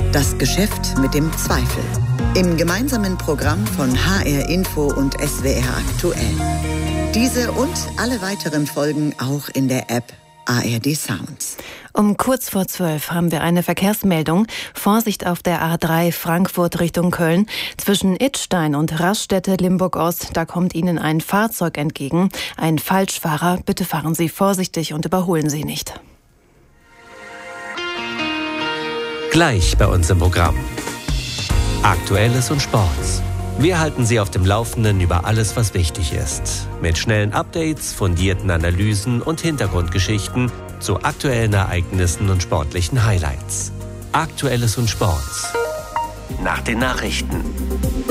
Das Geschäft mit dem Zweifel. Im gemeinsamen Programm von HR Info und SWR aktuell. Diese und alle weiteren Folgen auch in der App ARD Sounds. Um kurz vor 12 haben wir eine Verkehrsmeldung. Vorsicht auf der A3 Frankfurt Richtung Köln. Zwischen Idstein und Raststätte Limburg-Ost, da kommt Ihnen ein Fahrzeug entgegen. Ein Falschfahrer. Bitte fahren Sie vorsichtig und überholen Sie nicht. Gleich bei uns im Programm. Aktuelles und Sports. Wir halten Sie auf dem Laufenden über alles, was wichtig ist. Mit schnellen Updates, fundierten Analysen und Hintergrundgeschichten zu aktuellen Ereignissen und sportlichen Highlights. Aktuelles und Sports. Nach den Nachrichten.